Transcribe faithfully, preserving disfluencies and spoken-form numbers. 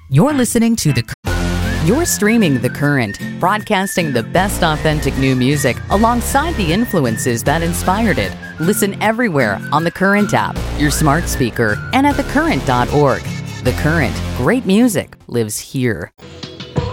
You're listening to The You're streaming The Current, broadcasting the best authentic new music alongside the influences that inspired it. Listen everywhere on The Current app, your smart speaker, and at the current dot org. The Current, great music lives here.